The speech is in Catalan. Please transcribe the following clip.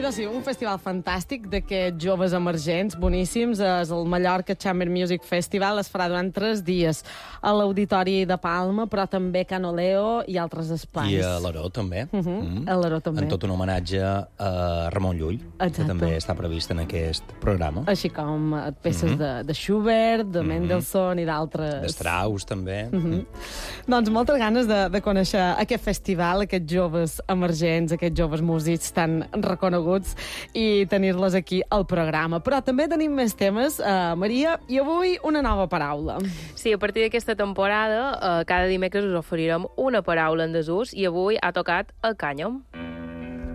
Però sí, un festival fantàstic d'aquests joves emergents, boníssims. És el Mallorca Chamber Music Festival. Es farà durant 3 dies a l'Auditori de Palma, però també a Can Oleo i altres espais. I a l'Aró, també. A l'Aró, també. En tot un homenatge a Ramon Llull, que també està previst en aquest programa. Així com peces de Schubert, de Mendelssohn i d'altres. De Strauss, també. Doncs moltes ganes de conèixer aquest festival, aquests joves emergents, aquests joves músics tan reconeguts i tenir-los aquí al programa. Però també tenim més temes, Maria, i avui una nova paraula. Sí, a partir d'aquesta temporada, cada dimecres us oferirem una paraula en desús i avui ha tocat el cànyam.